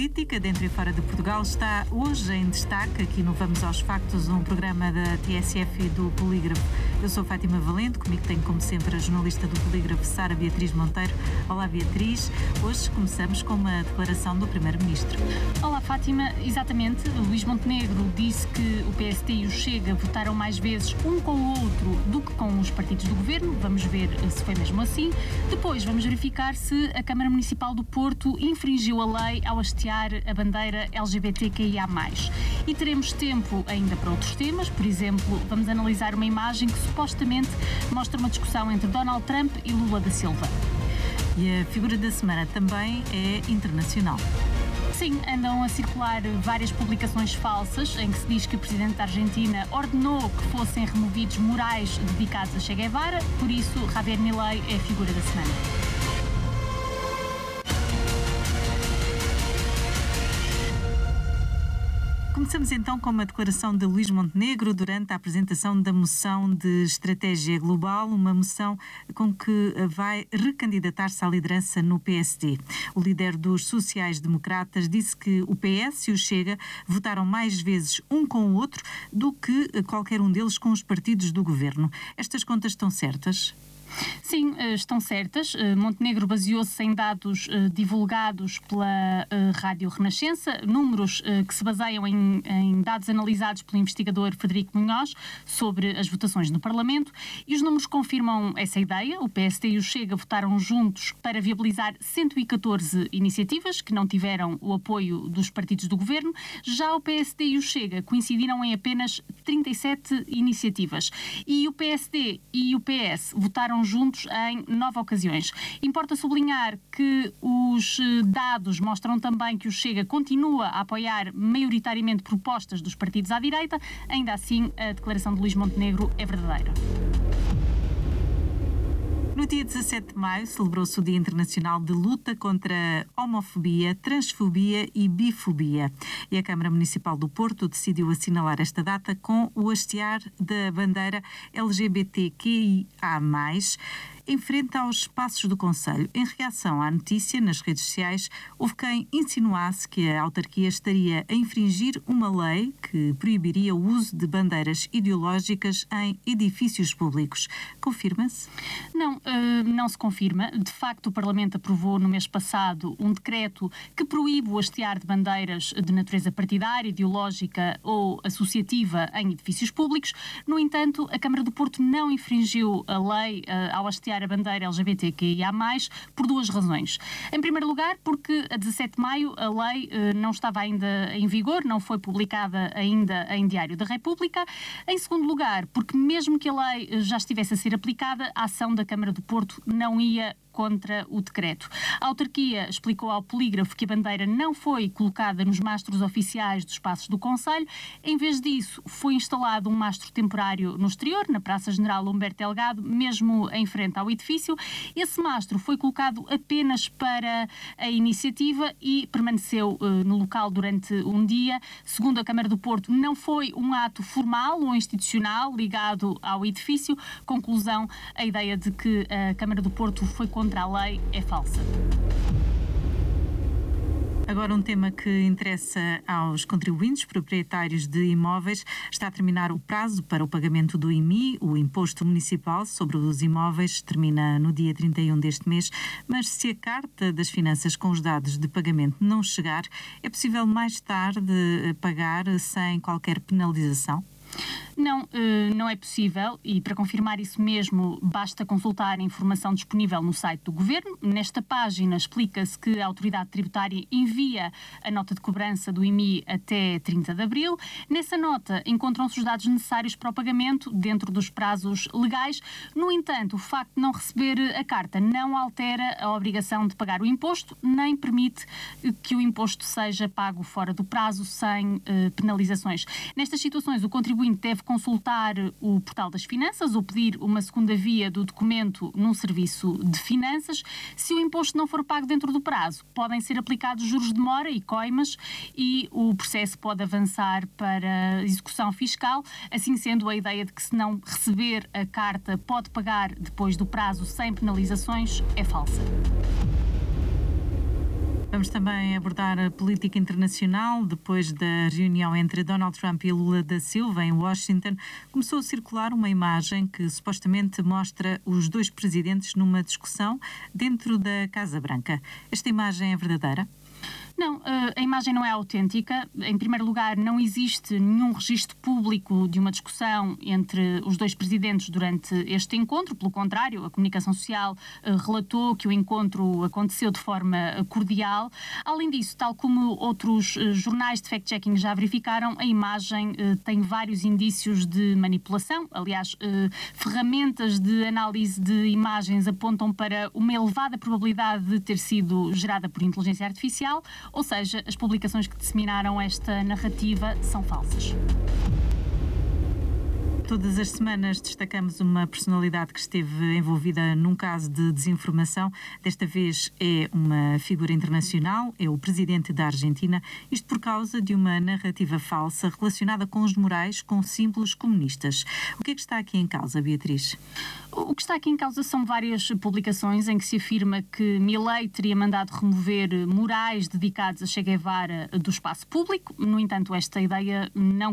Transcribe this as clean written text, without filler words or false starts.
política, dentro e fora de Portugal, está hoje em destaque aqui no Vamos aos Factos, um programa da TSF e do Polígrafo. Eu sou Fátima Valente, comigo tenho, como sempre, a jornalista do Polígrafo, Sara Beatriz Monteiro. Olá, Beatriz. Hoje começamos com uma declaração do Primeiro-Ministro. Olá, Fátima. Exatamente. Luís Montenegro disse que o PSD e o Chega votaram mais vezes um com o outro do que com os partidos do Governo. Vamos ver se foi mesmo assim. Depois vamos verificar se a Câmara Municipal do Porto infringiu a lei ao hastear a bandeira LGBTQIA+. E teremos tempo ainda para outros temas. Por exemplo, vamos analisar uma imagem que supostamente mostra uma discussão entre Donald Trump e Lula da Silva. E a figura da semana também é internacional. Sim, andam a circular várias publicações falsas em que se diz que o presidente da Argentina ordenou que fossem removidos murais dedicados a Che Guevara, por isso Javier Milei é a figura da semana. Começamos então com uma declaração de Luís Montenegro durante a apresentação da moção de estratégia global, uma moção com que vai recandidatar-se à liderança no PSD. O líder dos sociais-democratas disse que o PS e o Chega votaram mais vezes um com o outro do que qualquer um deles com os partidos do governo. Estas contas estão certas? Sim, estão certas. Montenegro baseou-se em dados divulgados pela Rádio Renascença, números que se baseiam em dados analisados pelo investigador Frederico Munhoz sobre as votações no Parlamento, e os números confirmam essa ideia. O PSD e o Chega votaram juntos para viabilizar 114 iniciativas que não tiveram o apoio dos partidos do governo. Já o PSD e o Chega coincidiram em apenas 37 iniciativas. E o PSD e o PS votaram juntos em 9 ocasiões. Importa sublinhar que os dados mostram também que o Chega continua a apoiar maioritariamente propostas dos partidos à direita. Ainda assim, a declaração de Luís Montenegro é verdadeira. No dia 17 de maio celebrou-se o Dia Internacional de Luta contra a Homofobia, Transfobia e Bifobia. E a Câmara Municipal do Porto decidiu assinalar esta data com o hastear da bandeira LGBTQIA+, em frente aos espaços do concelho. Em reação à notícia, nas redes sociais, houve quem insinuasse que a autarquia estaria a infringir uma lei que proibiria o uso de bandeiras ideológicas em edifícios públicos. Confirma-se? Não se confirma. De facto, o Parlamento aprovou no mês passado um decreto que proíbe o hastear de bandeiras de natureza partidária, ideológica ou associativa em edifícios públicos. No entanto, a Câmara do Porto não infringiu a lei ao hastear a bandeira LGBTQIA+, por duas razões. Em primeiro lugar, porque a 17 de maio a lei não estava ainda em vigor, não foi publicada ainda em Diário da República. Em segundo lugar, porque mesmo que a lei já estivesse a ser aplicada, a ação da Câmara do Porto não ia contra o decreto. A autarquia explicou ao Polígrafo que a bandeira não foi colocada nos mastros oficiais dos espaços do concelho. Em vez disso, foi instalado um mastro temporário no exterior, na Praça General Humberto Delgado, mesmo em frente ao edifício. Esse mastro foi colocado apenas para a iniciativa e permaneceu no local durante um dia. Segundo a Câmara do Porto, não foi um ato formal ou institucional ligado ao edifício. Conclusão, a ideia de que a Câmara do Porto foi contra a lei é falsa. Agora um tema que interessa aos contribuintes proprietários de imóveis. Está a terminar o prazo para o pagamento do IMI, o Imposto Municipal sobre os Imóveis, termina no dia 31 deste mês, mas se a Carta das Finanças com os dados de pagamento não chegar, é possível mais tarde pagar sem qualquer penalização? Não é possível, e para confirmar isso mesmo basta consultar a informação disponível no site do Governo. Nesta página explica-se que a autoridade tributária envia a nota de cobrança do IMI até 30 de abril. Nessa nota encontram-se os dados necessários para o pagamento dentro dos prazos legais. No entanto, o facto de não receber a carta não altera a obrigação de pagar o imposto, nem permite que o imposto seja pago fora do prazo sem penalizações. Nestas situações, o contribuinte deve consultar o Portal das Finanças ou pedir uma segunda via do documento num serviço de finanças. Se o imposto não for pago dentro do prazo, podem ser aplicados juros de mora e coimas e o processo pode avançar para execução fiscal. Assim sendo, a ideia de que se não receber a carta pode pagar depois do prazo sem penalizações é falsa. Vamos também abordar a política internacional. Depois da reunião entre Donald Trump e Lula da Silva em Washington, começou a circular uma imagem que supostamente mostra os dois presidentes numa discussão dentro da Casa Branca. Esta imagem é verdadeira? Não, a imagem não é autêntica. Em primeiro lugar, não existe nenhum registro público de uma discussão entre os dois presidentes durante este encontro. Pelo contrário, a comunicação social relatou que o encontro aconteceu de forma cordial. Além disso, tal como outros jornais de fact-checking já verificaram, a imagem tem vários indícios de manipulação. Aliás, ferramentas de análise de imagens apontam para uma elevada probabilidade de ter sido gerada por inteligência artificial. Ou seja, as publicações que disseminaram esta narrativa são falsas. Todas as semanas destacamos uma personalidade que esteve envolvida num caso de desinformação. Desta vez é uma figura internacional, é o presidente da Argentina, isto por causa de uma narrativa falsa relacionada com os murais com símbolos comunistas. O que é que está aqui em causa, Beatriz? O que está aqui em causa são várias publicações em que se afirma que Milei teria mandado remover murais dedicados a Che Guevara do espaço público. No entanto, esta ideia não